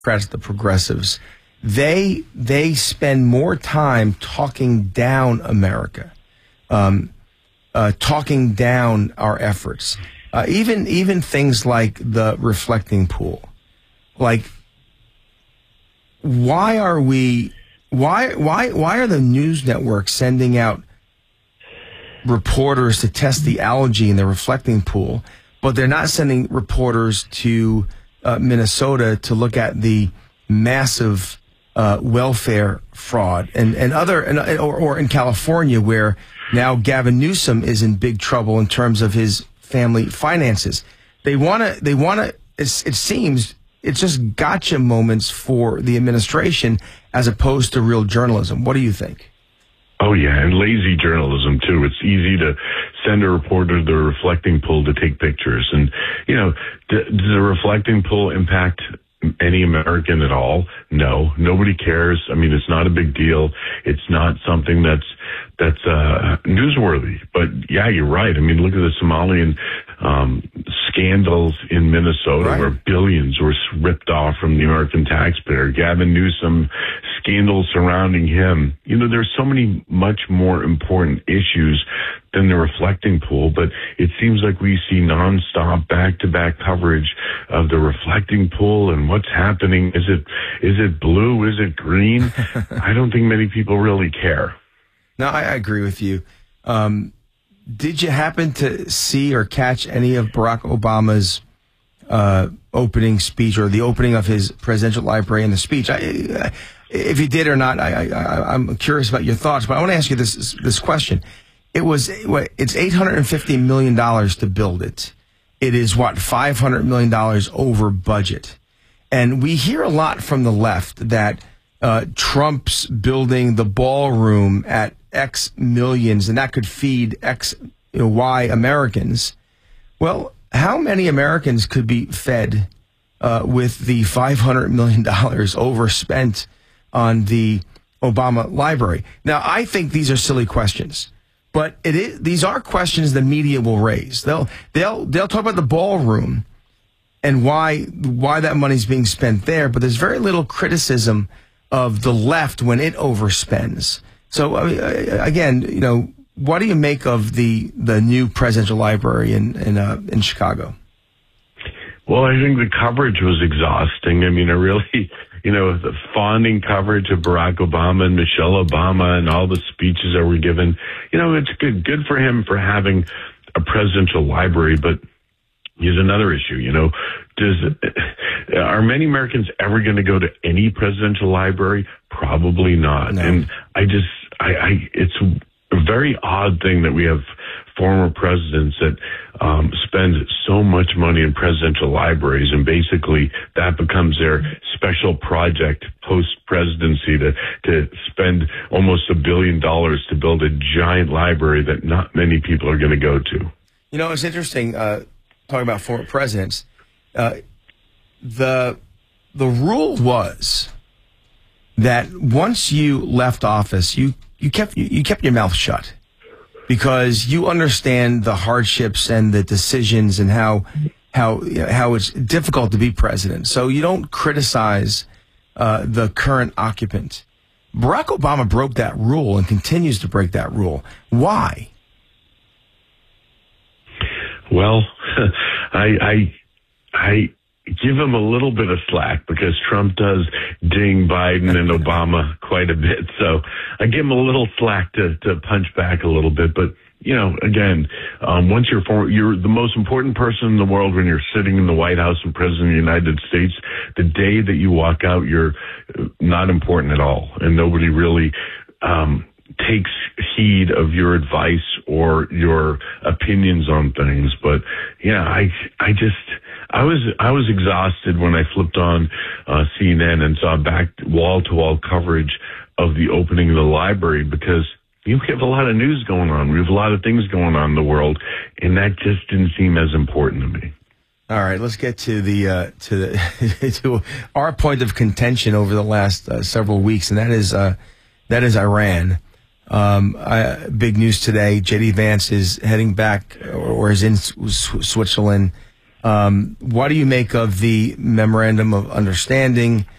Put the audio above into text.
Democrats, the progressives, they spend more time talking down America, talking down our efforts, even things like the reflecting pool. Like, why are the news networks sending out reporters to test the algae in the reflecting pool, but they're not sending reporters to Minnesota to look at the massive welfare fraud or in California, where now Gavin Newsom is in big trouble in terms of his family finances. They want to. It seems it's just gotcha moments for the administration as opposed to real journalism. What do you think? Oh, yeah, and lazy journalism, too. It's easy to send a reporter to the reflecting pool to take pictures. And, does the reflecting pool impact any American at all? No, nobody cares. I mean, it's not a big deal. It's not something that's newsworthy. But yeah, you're right. I mean, look at the Somalian scandals in Minnesota, right, where billions were ripped off from the American taxpayer. Gavin Newsom, scandals surrounding him. There's so many much more important issues than the reflecting pool, but it seems like we see nonstop back-to-back coverage of the reflecting pool and what's happening. Is it blue? Is it green? I don't think many people really care. No, I agree with you. Did you happen to see or catch any of Barack Obama's opening speech, or the opening of his presidential library and the speech? If you did or not, I'm curious about your thoughts, but I want to ask you this question. It's $850 million to build it. It is $500 million over budget. And we hear a lot from the left that Trump's building the ballroom at X millions, and that could feed X, Y Americans. Well, how many Americans could be fed with the $500 million overspent on the Obama library? Now, I think these are silly questions, but these are questions the media will raise. They'll talk about the ballroom and why that money's being spent there, but there's very little criticism of the left when it overspends. So, again, what do you make of the new presidential library in Chicago? Well, I think the coverage was exhausting. I mean, the fawning coverage of Barack Obama and Michelle Obama and all the speeches that were given. It's good for him for having a presidential library, but here's another issue. Are many Americans ever going to go to any presidential library? Probably not. No. And it's a very odd thing that we have former presidents that spend so much money in presidential libraries, and basically that becomes their special project post-presidency to spend almost $1 billion to build a giant library that not many people are going to go to. It's interesting, talking about former presidents. The rule was that once you left office, you kept your mouth shut, because you understand the hardships and the decisions and how it's difficult to be president. So you don't criticize the current occupant. Barack Obama broke that rule and continues to break that rule. Why? Well, I give him a little bit of slack, because Trump does ding Biden and Obama quite a bit. So I give him a little slack to punch back a little bit. But, again, once you're the most important person in the world when you're sitting in the White House and President of the United States, the day that you walk out, you're not important at all. And nobody really takes heed of your advice or your opinions on things. But yeah, I was exhausted when I flipped on CNN and saw back wall-to-wall coverage of the opening of the library, because we have a lot of news going on. We have a lot of things going on in the world, and that just didn't seem as important to me. All right, let's get to to our point of contention over the last several weeks, and that is Iran. Big news today. J.D. Vance is heading back, or is in Switzerland. What do you make of the memorandum of understanding